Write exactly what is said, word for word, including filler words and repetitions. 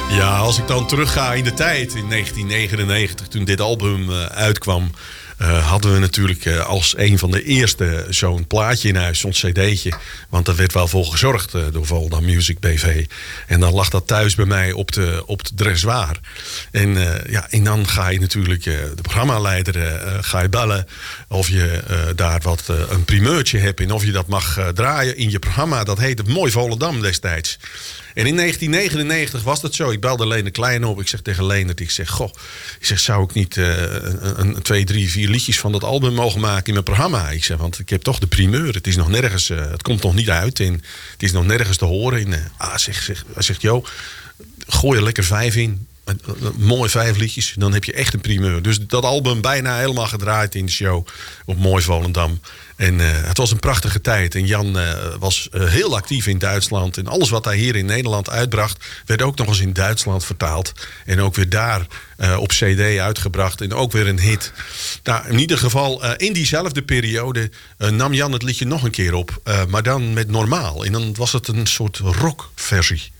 Ja, als ik dan terugga in de tijd, in negentien negenennegentig, toen dit album uh, uitkwam, Uh, hadden we natuurlijk uh, als een van de eerste zo'n plaatje in huis, zo'n cd'tje. Want daar werd wel voor gezorgd uh, door Volendam Music B V. En dan lag dat thuis bij mij op de, op de dressoir. En, uh, ja, en dan ga je natuurlijk uh, de programmaleider uh, ga je bellen of je uh, daar wat uh, een primeurtje hebt en of je dat mag uh, draaien in je programma. Dat heette Mooi Volendam destijds. En in negentien negenennegentig was dat zo. Ik belde Leendert Klein op. Ik zeg tegen Leendert, ik zeg, goh, ik zeg, zou ik niet uh, een, een, twee, drie, vier liedjes van dat album mogen maken in mijn programma? Ik zeg, want ik heb toch de primeur. Het is nog nergens, uh, het komt nog niet uit en het is nog nergens te horen. En, uh, ah, zeg, zeg, hij zegt, joh, gooi er lekker vijf in. Mooi vijf liedjes, dan heb je echt een primeur. Dus dat album bijna helemaal gedraaid in de show op Mooi Volendam. En uh, het was een prachtige tijd. En Jan uh, was uh, heel actief in Duitsland. En alles wat hij hier in Nederland uitbracht, werd ook nog eens in Duitsland vertaald. En ook weer daar uh, op cd uitgebracht. En ook weer een hit. Nou, in ieder geval, uh, in diezelfde periode uh, nam Jan het liedje nog een keer op. Uh, maar dan met normaal. En dan was het een soort rockversie.